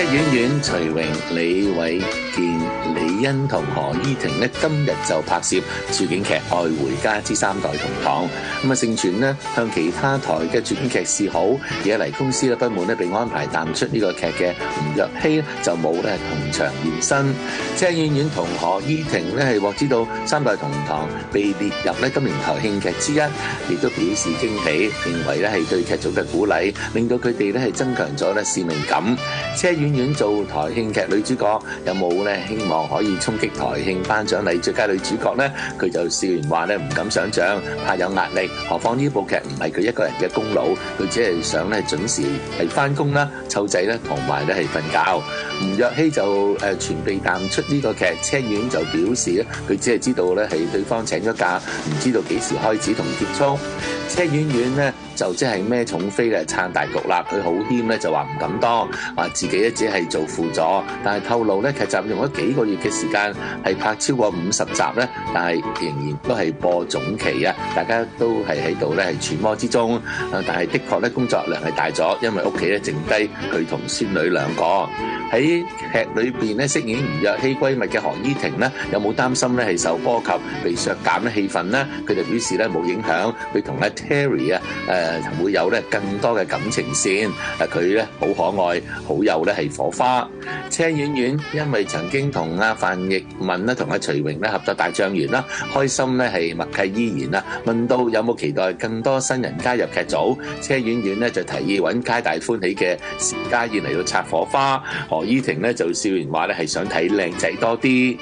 婉婉、徐榮、李偉健、李欣同何依婷呢，今日就拍攝處境劇《愛回家之三代同堂》。咁啊，盛傳呢向其他台嘅處境劇示好，而家嚟公司不滿被安排淡出呢個劇嘅吳若希就冇同場現身。車婉婉同何依婷呢係獲知道三代同堂被列入今年台慶劇之一，亦都表示驚喜，認為係對劇組嘅鼓勵，令到佢哋係增強咗使命感。車婉婉做台慶劇女主角，有冇希望可以衝擊台慶頒獎禮最佳女主角呢？佢就笑完話唔敢想像，怕有壓力。何況呢部劇唔係佢一個人嘅功勞，佢只係想準時返工啦、湊仔啦，同埋係瞓覺。吳若希就傳被淡出呢個劇，車婉婉就表示佢只係知道係對方請咗假，唔知道幾時開始同結束。車婉婉就即係孭重飛撐大局啦，佢好謙就話唔敢當，話自己只係做輔助，但係透露劇集用咗幾個月嘅時間係拍超過50集但係仍然都係播種期啊！大家都係喺度係揣摩之中，但係的確工作量係大咗，因為屋企剩低佢同孫女兩個。喺劇裏邊飾演吳若希閨蜜嘅何依婷有冇擔心係受波及被削減戲份呢？佢就表示冇影響，佢同Terry會有更多嘅感情線，佢好可愛，好有係火花。車婉婉因為曾經同范逸文同徐榮合作大狀元啦，開心係默契依然啦。問到有冇期待更多新人加入劇組，車婉婉就提議揾皆大歡喜嘅薛家燕嚟到拆火花。何依婷就笑完話係想睇靚仔多啲。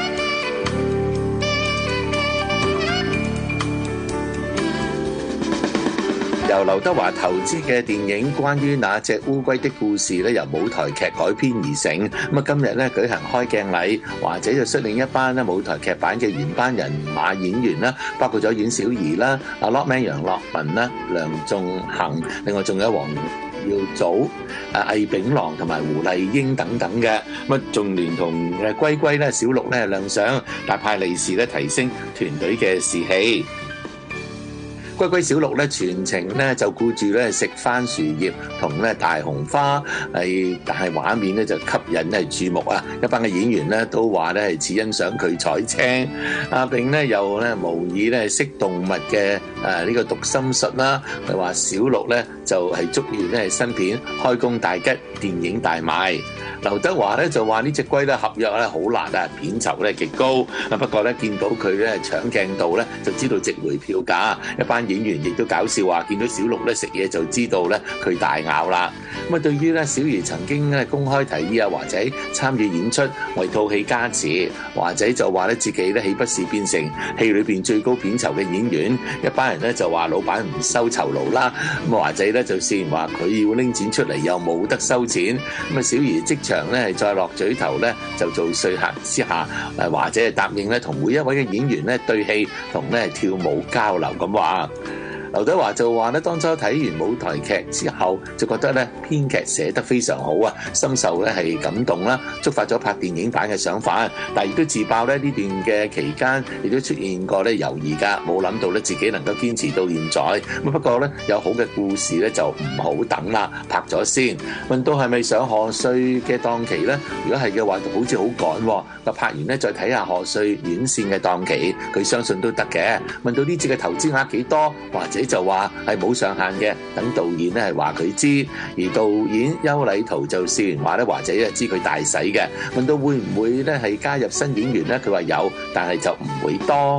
由劉德華投資嘅電影關於那隻烏龜的故事由舞台劇改編而成。咁今日舉行開鏡禮，華仔就率領一班舞台劇版嘅原班人馬演員啦，包括咗阮小儀啦、阿 Lokman 楊樂文啦、梁仲恒，另外仲有黃耀祖、魏炳郎同埋胡麗英等等嘅。咁仲連同龜龜小鹿亮相，大派利是提升團隊嘅士氣。龜龜小鹿全程就顧住食番薯葉同大紅花，但係畫面就吸引注目啊！一班嘅演員都話係似欣賞佢採青，並又模擬識動物嘅呢個讀心術啦。佢話小鹿就係祝願新片開工大吉，電影大賣。劉德華就話呢隻龜合約好辣啊，片酬極高。不過見到佢搶鏡度就知道值回票價。一班演員亦都搞笑話，見到小鹿食嘢就知道佢大咬啦。咁對於小儀曾經公開提議華仔參與演出，為套戲加持，華仔就話自己豈不是變成戲裏邊最高片酬嘅演員？一班人就話老闆唔收酬勞啦。咁華仔就試完話佢要拎錢出嚟又冇得收錢。咁小儀即場再落嘴頭就做說客之下，華仔答應同每一位嘅演員對戲同跳舞交流咁話。劉德華就話當初睇完舞台劇之後，就覺得編劇寫得非常好啊，深受係感動啦，觸發咗拍電影版嘅想法。但亦都自爆呢段嘅期間，亦都出現過猶豫㗎，冇諗到自己能夠堅持到現在。不過有好嘅故事就唔好等啦，拍咗先。問到係咪上賀歲嘅檔期呢？如果係嘅話，好似好趕喎。拍完再睇下賀歲院線嘅檔期，佢相信都得嘅。問到呢次嘅投資額幾多，或者就話係冇上限嘅，等導演係話佢知。而導演邱禮濤就笑完話華仔知佢大使嘅。問到會唔會係加入新演員呢？佢話有，但係就唔會多。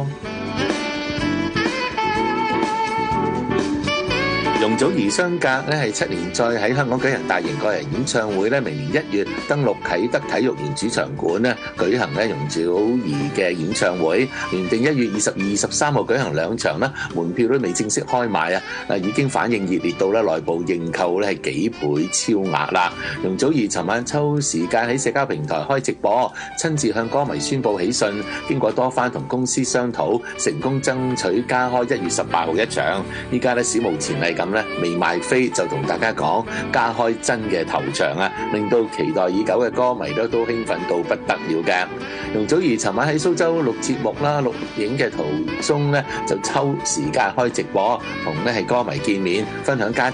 容祖兒相隔係7年，再喺香港舉行大型個人演唱會，明年1月登陸啟德體育園主場館舉行容祖兒嘅演唱會，原定1月22、23號舉行2場啦，門票都未正式開賣啊！已經反應熱烈到內部認購係幾倍超額啦。容祖兒尋晚抽時間喺社交平台開直播，親自向歌迷宣布喜訊，經過多番同公司商討，成功爭取加開1月18號一場。依家史無前例咁未賣飛就同大家講加開真嘅頭場啊，令到期待已久嘅歌迷都興奮到不得了嘅。容祖兒尋晚喺蘇州錄節目啦，錄影嘅途中就抽時間開直播，同係歌迷見面，分享家